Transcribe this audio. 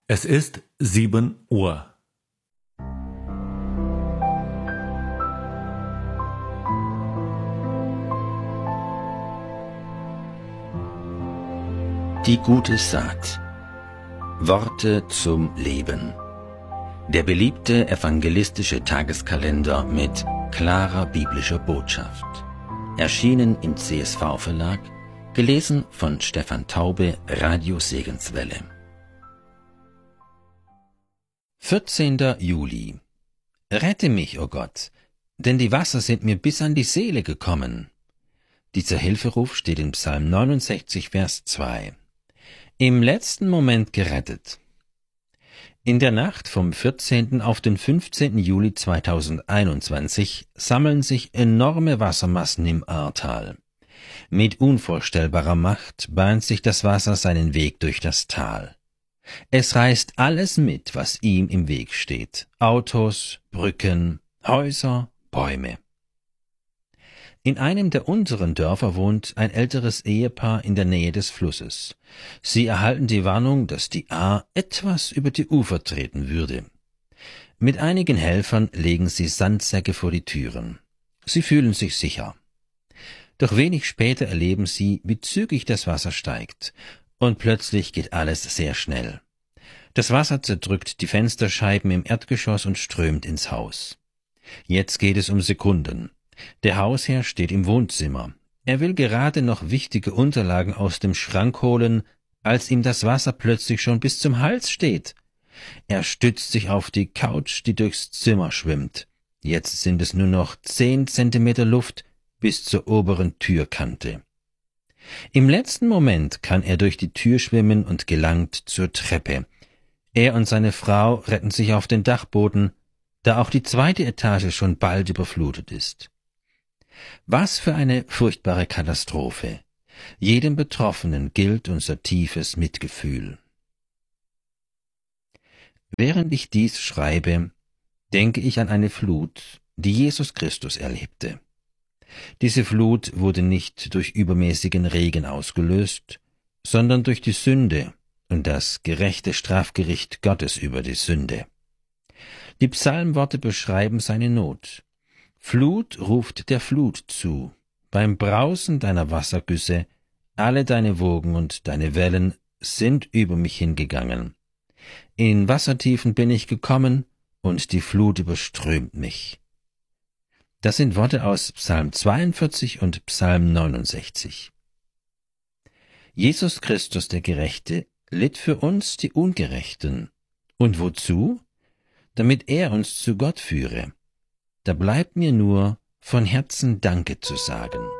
Es ist 7 Uhr. Die gute Saat. Worte zum Leben. Der beliebte evangelistische Tageskalender mit klarer biblischer Botschaft. Erschienen im CSV-Verlag, gelesen von Stefan Taube, Radio Segenswelle. 14. Juli. Rette mich, o Gott, denn die Wasser sind mir bis an die Seele gekommen. Dieser Hilferuf steht in Psalm 69, Vers 2. Im letzten Moment gerettet. In der Nacht vom 14. auf den 15. Juli 2021 sammeln sich enorme Wassermassen im Ahrtal. Mit unvorstellbarer Macht bahnt sich das Wasser seinen Weg durch das Tal. Es reißt alles mit, was ihm im Weg steht. Autos, Brücken, Häuser, Bäume. In einem der unteren Dörfer wohnt ein älteres Ehepaar in der Nähe des Flusses. Sie erhalten die Warnung, dass die Ahr etwas über die Ufer treten würde. Mit einigen Helfern legen sie Sandsäcke vor die Türen. Sie fühlen sich sicher. Doch wenig später erleben sie, wie zügig das Wasser steigt. Und plötzlich geht alles sehr schnell. Das Wasser zerdrückt die Fensterscheiben im Erdgeschoss und strömt ins Haus. Jetzt geht es um Sekunden. Der Hausherr steht im Wohnzimmer. Er will gerade noch wichtige Unterlagen aus dem Schrank holen, als ihm das Wasser plötzlich schon bis zum Hals steht. Er stützt sich auf die Couch, die durchs Zimmer schwimmt. Jetzt sind es nur noch 10 Zentimeter Luft bis zur oberen Türkante. Im letzten Moment kann er durch die Tür schwimmen und gelangt zur Treppe. Er und seine Frau retten sich auf den Dachboden, da auch die 2. Etage schon bald überflutet ist. Was für eine furchtbare Katastrophe. Jedem Betroffenen gilt unser tiefes Mitgefühl. Während ich dies schreibe, denke ich an eine Flut, die Jesus Christus erlebte. Diese Flut wurde nicht durch übermäßigen Regen ausgelöst, sondern durch die Sünde und das gerechte Strafgericht Gottes über die Sünde. Die Psalmworte beschreiben seine Not. Flut ruft der Flut zu, beim Brausen deiner Wassergüsse, alle deine Wogen und deine Wellen sind über mich hingegangen. In Wassertiefen bin ich gekommen, und die Flut überströmt mich. Das sind Worte aus Psalm 42 und Psalm 69. Jesus Christus, der Gerechte, litt für uns, die Ungerechten. Und wozu? Damit er uns zu Gott führe. Da bleibt mir nur, von Herzen Danke zu sagen.